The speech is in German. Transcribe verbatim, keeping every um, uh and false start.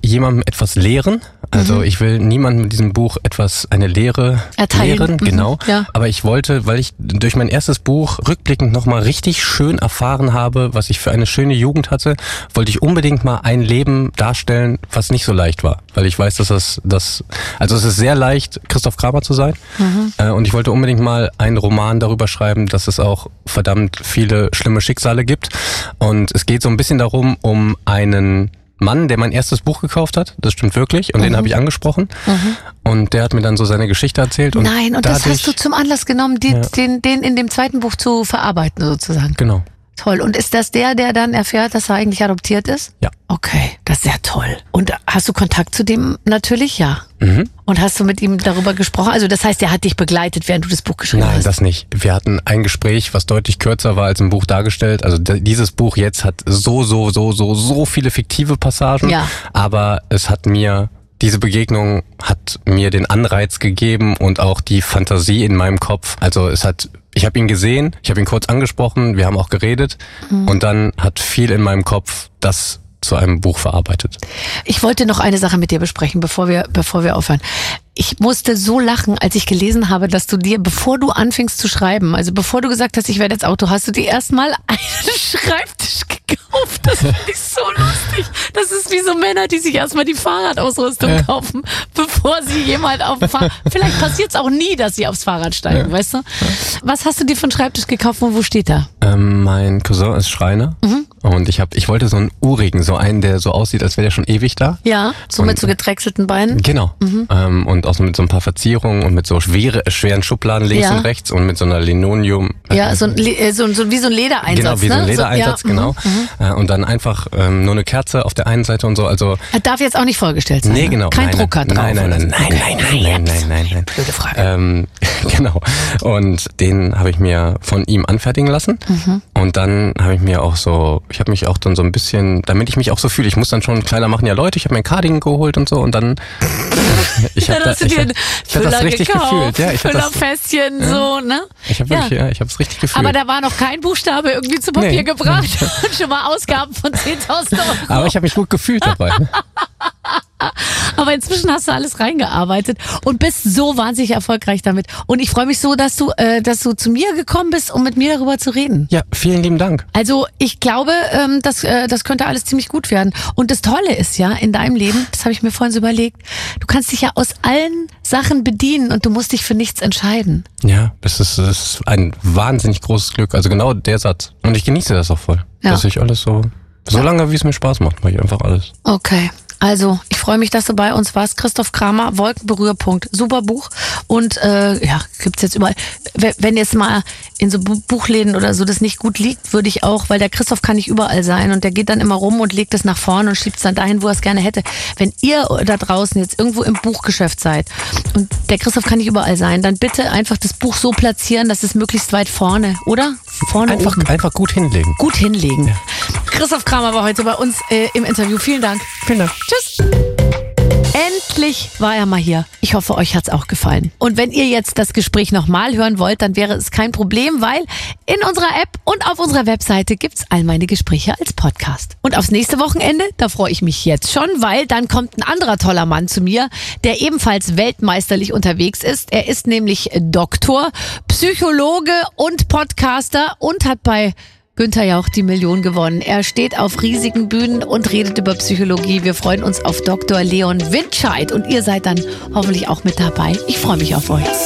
jemandem etwas lehren. Also Mhm. ich will niemandem mit diesem Buch etwas, eine Lehre Erteilen. lehren. Mhm. Genau. Ja. Aber ich wollte, weil ich durch mein erstes Buch rückblickend nochmal richtig schön erfahren habe, was ich für eine schöne Jugend hatte, wollte ich unbedingt mal ein Leben darstellen, was nicht so leicht war. Weil ich weiß, dass das, das also es ist sehr leicht, Christoph Kramer zu sein. Mhm. Äh, und ich wollte unbedingt mal einen Roman darüber schreiben, dass es auch verdammt viele schlimme Schicksale gibt. Und es geht so ein bisschen darum, um einen Mann, der mein erstes Buch gekauft hat, das stimmt wirklich, und Mhm. den habe ich angesprochen. Mhm. Und der hat mir dann so seine Geschichte erzählt. Und Nein, und das dadurch, hast du zum Anlass genommen, die, Ja. den, den in dem zweiten Buch zu verarbeiten sozusagen. Genau. Toll. Und ist das der, der dann erfährt, dass er eigentlich adoptiert ist? Ja. Okay, das ist sehr toll. Und hast du Kontakt zu dem? Natürlich, ja. Mhm. Und hast du mit ihm darüber gesprochen? Also das heißt, er hat dich begleitet, während du das Buch geschrieben Nein, hast? das nicht. Wir hatten ein Gespräch, was deutlich kürzer war als im Buch dargestellt. Also d- dieses Buch jetzt hat so, so, so, so, so viele fiktive Passagen. Ja. Aber es hat mir, diese Begegnung hat mir den Anreiz gegeben und auch die Fantasie in meinem Kopf. Also es hat, ich habe ihn gesehen, ich habe ihn kurz angesprochen, wir haben auch geredet. Mhm. Und dann hat viel in meinem Kopf das zu einem Buch verarbeitet. Ich wollte noch eine Sache mit dir besprechen, bevor wir, bevor wir aufhören. Ich musste so lachen, als ich gelesen habe, dass du dir, bevor du anfingst zu schreiben, also bevor du gesagt hast, ich werde jetzt Autor, hast du dir erstmal einen Schreibtisch gekauft. Das finde ich so lustig. Das ist wie so Männer, die sich erstmal die Fahrradausrüstung Ja. kaufen, bevor sie jemand auf dem Fahrrad... Vielleicht passiert es auch nie, dass sie aufs Fahrrad steigen, Ja. weißt du? Was hast du dir für einen Schreibtisch gekauft und wo steht er? Ähm, mein Cousin ist Schreiner. Mhm. Und ich hab, ich wollte so einen urigen, so einen, der so aussieht, als wäre der schon ewig da. Ja, so Und- mit so gedrechselten Beinen. Genau. Ähm, und auch so mit so ein paar Verzierungen und mit so schwere, schweren Schubladen links Ja. und rechts und mit so einer Linoleum. Ja, so, ein, Le- äh, so, so wie so ein Ledereinsatz. Genau, wie so ein ne? Ledereinsatz, So, ja, genau. mhm, mhm. Äh, und dann einfach ähm, nur eine Kerze auf der einen Seite und so. Also Er darf jetzt auch nicht vorgestellt sein. nee, ne? genau. Kein nein, Drucker drauf. Nein, nein, oder nein, so. nein, Okay. nein, nein, nein, nein, nein, nein. Blöde Frage. Ähm, genau. Und den habe ich mir von ihm anfertigen lassen. Mhm. Und dann habe ich mir auch so, ich habe mich auch dann so ein bisschen, damit ich mich auch so fühle, ich muss dann schon kleiner machen, ja Leute, ich habe mir ein Cardigan geholt und so und dann ich habe Dann da, hast du ich dir hab, einen ich hab das Füller richtig gekauft, gefühlt. Ja, ich habe das, Füllerfässchen, so, ne? ich habe Ja. wirklich, ja, ich habe es richtig gefühlt. Aber da war noch kein Buchstabe irgendwie zu Papier Nee. gebracht und schon mal Ausgaben von zehntausend Euro. Aber ich habe mich gut gefühlt dabei. Aber inzwischen hast du alles reingearbeitet und bist so wahnsinnig erfolgreich damit. Und ich freue mich so, dass du, äh, dass du zu mir gekommen bist, um mit mir darüber zu reden. Ja, vielen lieben Dank. Also ich glaube, ähm, das, äh, das könnte alles ziemlich gut werden. Und das Tolle ist ja in deinem Leben, das habe ich mir vorhin so überlegt, du kannst dich ja aus allen Sachen bedienen und du musst dich für nichts entscheiden. Ja, das ist, das ist ein wahnsinnig großes Glück. Also genau der Satz. Und ich genieße das auch voll. Ja. Dass ich alles so, so lange wie es mir Spaß macht, mache ich einfach alles. Okay. Also, ich freue mich, dass du bei uns warst. Christoph Kramer, Wolkenberührpunkt. Super Buch. Und äh, ja, gibt's jetzt überall. W- Wenn jetzt mal in so Bu- Buchläden oder so das nicht gut liegt, würde ich auch, weil der Christoph kann nicht überall sein und der geht dann immer rum und legt es nach vorne und schiebt es dann dahin, wo er es gerne hätte. Wenn ihr da draußen jetzt irgendwo im Buchgeschäft seid und der Christoph kann nicht überall sein, dann bitte einfach das Buch so platzieren, dass es möglichst weit vorne, oder? Vorne Einfach, oben. einfach gut hinlegen. Gut hinlegen. Christoph Kramer war heute bei uns äh, im Interview. Vielen Dank. Vielen Dank. Tschüss. Endlich war er mal hier. Ich hoffe, euch hat's auch gefallen. Und wenn ihr jetzt das Gespräch nochmal hören wollt, dann wäre es kein Problem, weil in unserer App und auf unserer Webseite gibt's all meine Gespräche als Podcast. Und aufs nächste Wochenende, da freue ich mich jetzt schon, weil dann kommt ein anderer toller Mann zu mir, der ebenfalls weltmeisterlich unterwegs ist. Er ist nämlich Doktor, Psychologe und Podcaster und hat bei Günther Jauch die Million gewonnen. Er steht auf riesigen Bühnen und redet über Psychologie. Wir freuen uns auf Doktor Leon Windscheid und ihr seid dann hoffentlich auch mit dabei. Ich freue mich auf euch.